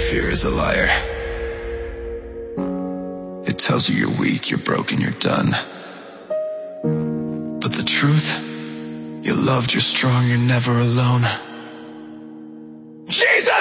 Fear is a liar. It tells you you're weak, you're broken, you're done. But the truth, you're loved, you're strong, you're never alone. Jesus!